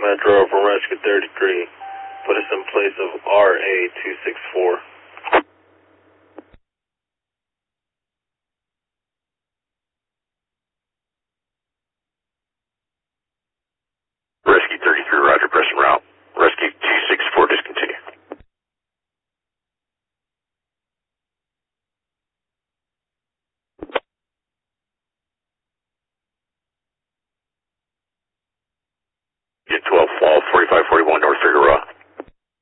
Metro from Rescue 33. Put us in place of RA-264.